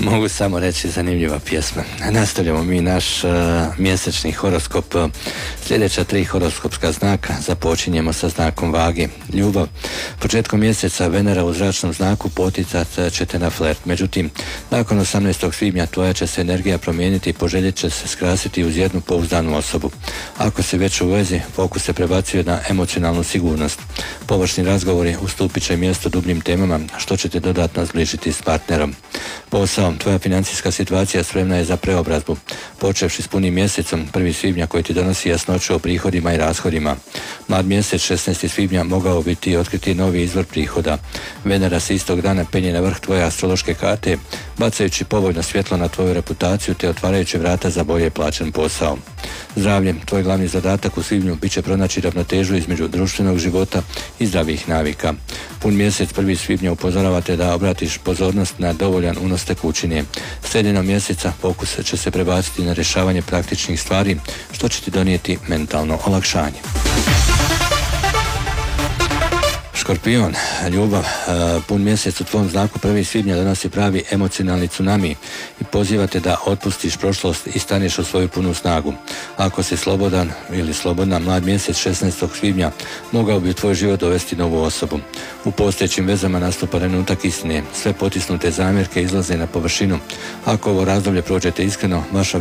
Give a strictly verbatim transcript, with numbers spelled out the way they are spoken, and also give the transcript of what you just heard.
Mogu samo reći zanimljiva pjesma. Nastavljamo mi naš uh, mjesečni horoskop. Sljedeća tri horoskopska znaka. Započinjemo sa znakom Vage. Ljubav. Početkom mjeseca Venera u zračnom znaku poticat ćete na flert. Međutim, nakon osamnaestog svibnja tvoja će se energija promijeniti i poželjet će se skrasiti uz jednu pouzdanu osobu. Ako si već u vezi, fokus se prebacuje na emocionalnu sigurnost. Površni razgovori ustupit će mjesto dubljim temama, što će te dodatno zbližiti s partnerom. Posao. Tvoja financijska situacija spremna je za preobrazbu. Počevši s punim mjesecom, prvi svibnja koji ti donosi jasnoću o prihodima i rashodima. Mlad mjesec, šesnaesti svibnja, mogao biti otkriti novi izvor prihoda. Venera se istog dana penje na vrh tvoje astrološke karte, bacajući povoljno svjetlo na tvoju reputaciju te otvarajući vrata za bolje plaćen posao. Zdravlje. Tvoj glavni zadatak u svibnju bit će pronaći ravnotežu između društvenog života i zdravih navika. Pun mjesec, prvi svibnja, upozoravate da obratiš pozornost na dovoljan unos tekućine. Sredinom mjeseca fokus će se prebaciti na rješavanje praktičnih stvari, što će ti donijeti mentalno olakšanje. Škorpion, ljubav. Pun mjesec u tvom znaku prvi svibnja donosi pravi emocionalni tsunami i pozivate da otpustiš prošlost i staneš u svoju punu snagu. Ako si slobodan ili slobodna, mlad mjesec šesnaestog svibnja mogao bi u tvoj život dovesti novu osobu. U postojećim vezama nastupa trenutak istine. Sve potisnute zamjerke izlaze na površinu. Ako ovo razdoblje prođete iskreno, vaša